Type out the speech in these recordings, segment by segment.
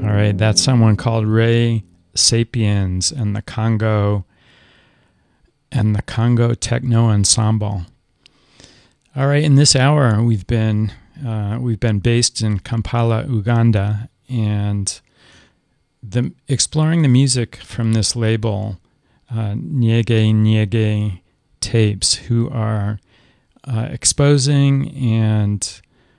All right, that's someone called Ray Sapiens and the Congo Techno Ensemble. All right, in this hour we've been based in Kampala, Uganda, and exploring the music from this label, Nyege Nyege Tapes, who are exposing and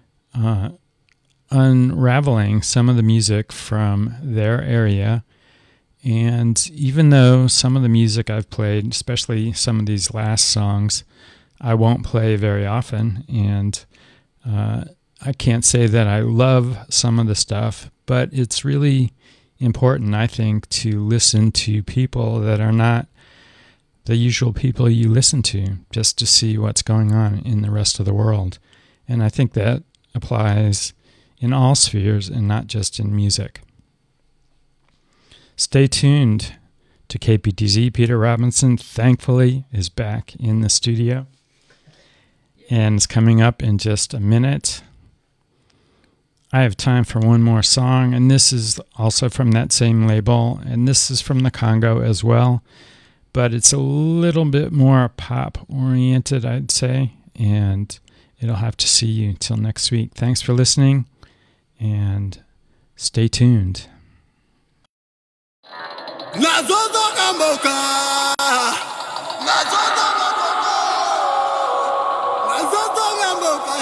unraveling some of the music from their area. And even though some of the music I've played, especially some of these last songs, I won't play very often, and I can't say that I love some of the stuff, but it's really important, I think, to listen to people that are not the usual people you listen to, just to see what's going on in the rest of the world. And I think that applies in all spheres and not just in music. Stay tuned to KPTZ. Peter Robinson, thankfully, is back in the studio and is coming up in just a minute. I have time for one more song, and this is also from that same label, and this is from the Congo as well, but it's a little bit more pop-oriented, I'd say, and it'll have to see you till next week. Thanks for listening, and stay tuned.